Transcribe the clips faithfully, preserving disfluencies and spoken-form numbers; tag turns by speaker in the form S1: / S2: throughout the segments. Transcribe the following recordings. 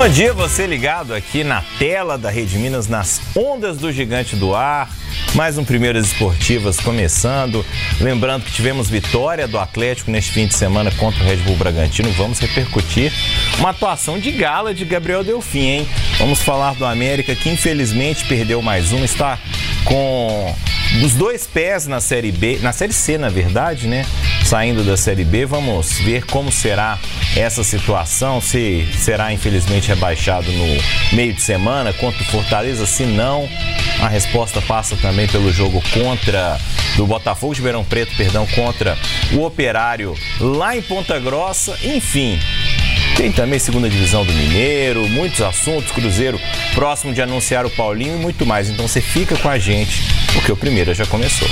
S1: Bom dia, você ligado aqui na tela da Rede Minas, nas ondas do Gigante do Ar. Mais um Primeiras Esportivas começando. Lembrando que tivemos vitória do Atlético neste fim de semana contra o Red Bull Bragantino. Vamos repercutir uma atuação de gala de Gabriel Delfim, hein? Vamos falar do América, que infelizmente perdeu mais uma, está com os dois pés na Série B, na Série C, na verdade, né? Saindo da Série B, vamos ver como será essa situação, se será infelizmente rebaixado no meio de semana contra o Fortaleza, se não, a resposta passa também pelo jogo contra do Botafogo de Ribeirão Preto, perdão, contra o Operário lá em Ponta Grossa, enfim. Tem também segunda divisão do Mineiro, muitos assuntos, Cruzeiro próximo de anunciar o Paulinho e muito mais. Então você fica com a gente, porque o Primeira já começou.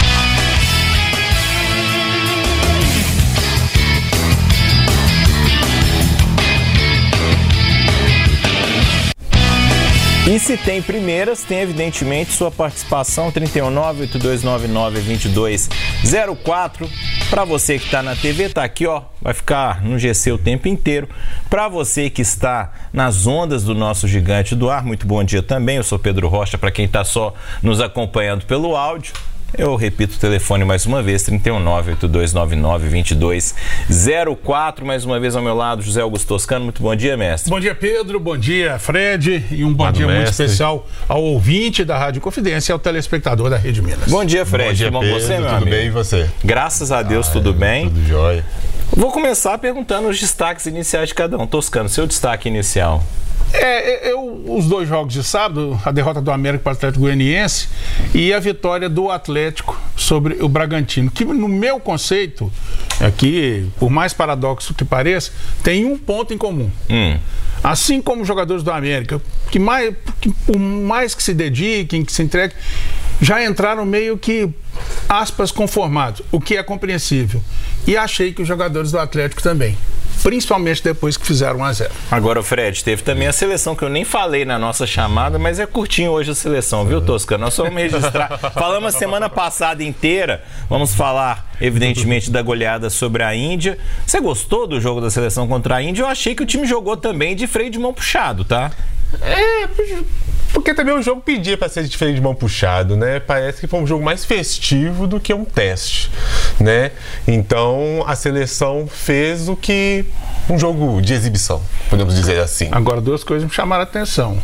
S1: E se tem primeiras, tem evidentemente sua participação, trinta e um, nove oito dois nove nove, dois dois zero quatro. Para você que está na T V, tá aqui, ó, vai ficar no G C o tempo inteiro. Para você que está nas ondas do nosso Gigante do Ar, muito bom dia também. Eu sou Pedro Rocha, para quem está só nos acompanhando pelo áudio. Eu repito o telefone mais uma vez, trinta e um, nove oito dois nove nove, dois dois zero quatro. Mais uma vez ao meu lado, José Augusto Toscano. Muito bom dia, mestre.
S2: Bom dia, Pedro. Bom dia, Fred. E um bom
S3: Mano
S2: dia
S3: mestre.
S2: muito especial ao ouvinte da Rádio Confidência e ao telespectador da Rede Minas.
S1: Bom dia, Fred.
S3: Bom dia,
S1: tudo bom
S3: Pedro.
S1: com você, meu
S3: tudo
S1: amigo?
S3: bem, e você?
S1: Graças a Deus,
S3: Ah,
S1: tudo
S3: é,
S1: bem.
S3: Tudo jóia.
S1: Vou começar perguntando os destaques iniciais de cada um. Toscano, seu destaque inicial.
S2: É, eu, os dois jogos de sábado, a derrota do América para o Atlético Goianiense e a vitória do Atlético sobre o Bragantino, que no meu conceito, aqui, por mais paradoxo que pareça, tem um ponto em comum.
S1: Hum.
S2: Assim como os jogadores do América, que, mais, que por mais que se dediquem, que se entreguem, já entraram meio que, aspas, conformados, o que é compreensível. E achei que os jogadores do Atlético também. Principalmente depois que fizeram um a zero.
S1: Agora, Fred, teve também a seleção que eu nem falei na nossa chamada, mas é curtinho hoje a seleção, viu, Toscano? Nós só vamos registrar. Falamos a semana passada inteira, vamos falar, evidentemente, da goleada sobre a Índia. Você gostou do jogo da seleção contra a Índia? Eu achei que o time jogou também de freio de mão puxado, tá?
S3: É, porque também o jogo pedia para ser diferente de mão puxado, né? Parece que foi um jogo mais festivo do que um teste, né? Então a seleção fez o que um jogo de exibição, podemos dizer assim.
S2: Agora, duas coisas me chamaram a atenção.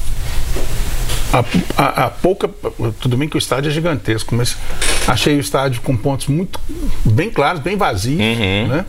S2: A, a, a pouca. Tudo bem que o estádio é gigantesco, mas achei o estádio com pontos muito bem claros, bem vazios,
S1: Uhum.
S2: né?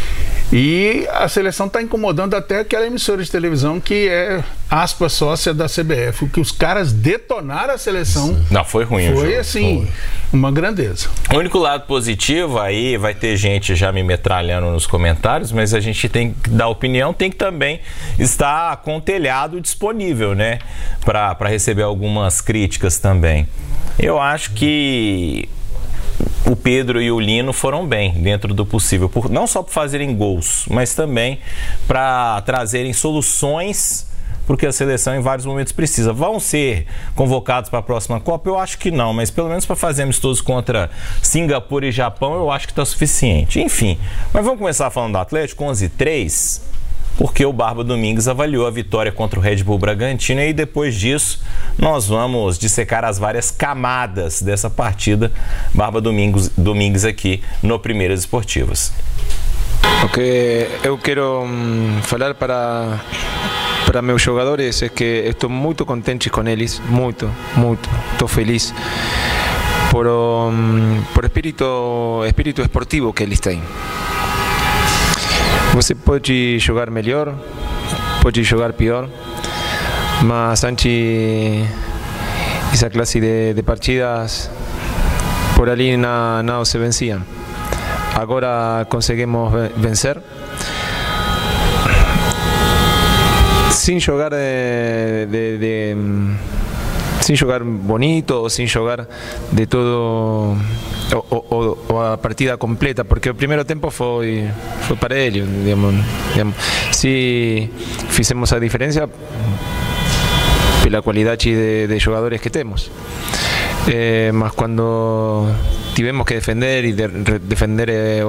S2: E a seleção está incomodando até aquela emissora de televisão que é, aspas, sócia da C B F. O que os caras detonaram a seleção.
S1: Não, foi ruim o
S2: Foi
S1: jogo.
S2: assim, foi uma grandeza.
S1: O único lado positivo, aí vai ter gente já me metralhando nos comentários, mas a gente tem que dar opinião, tem que também estar com o telhado disponível, né? Para receber algumas críticas também. Eu acho que o Pedro e o Lino foram bem dentro do possível, por, não só por fazerem gols, mas também para trazerem soluções, porque a seleção em vários momentos precisa. Vão ser convocados para a próxima Copa? Eu acho que não, mas pelo menos para fazer amistosos contra Singapura e Japão, eu acho que está suficiente. Enfim, mas vamos começar falando do Atlético, onze e três, porque o Barba Domingues avaliou a vitória contra o Red Bull Bragantino e depois disso nós vamos dissecar as várias camadas dessa partida. Barba Domingues, Domingues aqui no Primeiras Esportivas.
S4: O que eu quero um, falar para para meus jogadores é que estou muito contente com eles, muito, muito, estou feliz por um, por espírito espírito esportivo que eles têm. Você pode jogar melhor, pode jogar pior, mas antes essa classe de, de partidas por ali não, não se venciam. Agora conseguimos vencer sem jogar de, de, de, sem jogar bonito ou sem jogar de todo o, o, o a partida completa, porque o primeiro tempo foi foi para ele, digamos, digamos. Se fizemos a diferença pela qualidade de, de jogadores que temos, eh, mas quando tivemos que defender e de, defender eh,